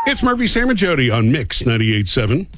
It's Murphy, Sam, and Jody on Mix 98.7.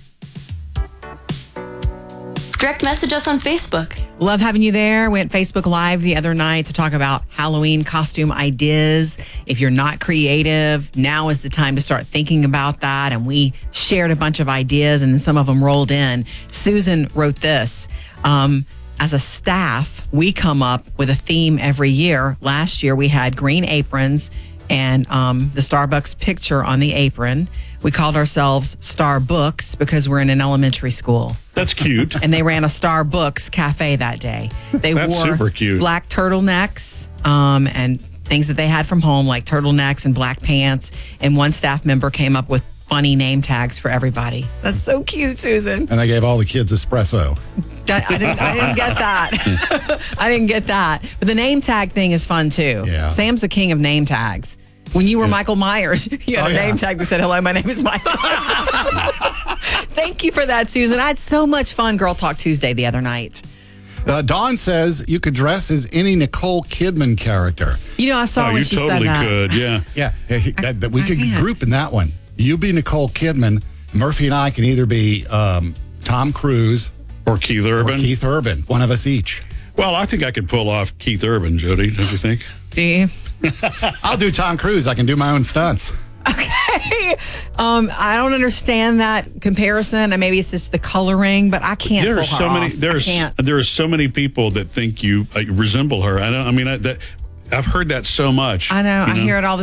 Direct message us on Facebook. Love having you there. Went Facebook Live the other night to talk about Halloween costume ideas. If you're not creative, now is the time to start thinking about that. And we shared a bunch of ideas, and then some of them rolled in. Susan wrote this. As a staff, we come up with a theme every year. Last year, we had green aprons and the Starbucks picture on the apron. We called ourselves Starbooks because we're in an elementary school. That's cute. And they ran a Starbucks cafe that day. They That's wore super cute. black turtlenecks and things that they had from home, like turtlenecks and black pants. And one staff member came up with funny name tags for everybody. That's so cute, Susan. And they gave all the kids espresso. I didn't get that. I didn't get that. But the name tag thing is fun, too. Yeah. Sam's the king of name tags. When you were Michael Myers, you had a name tag that said, "Hello, my name is Michael." Thank you for that, Susan. I had so much fun Girl Talk Tuesday the other night. Dawn says you could dress as any Nicole Kidman character. You know, I saw when you she totally said that. could, yeah. Yeah, that we could can't. group in that one. You be Nicole Kidman. Murphy and I can either be Tom Cruise Or Keith or Urban. Keith Urban. One of us each. Well, I think I could pull off Keith Urban, Jody, don't you think? Do you? I'll do Tom Cruise. I can do my own stunts. Okay. I don't understand that comparison. And maybe it's just the coloring, but I can't. There pull are so her many. off. There are so many people that think you resemble her. I've heard that so much. I know. I hear it all the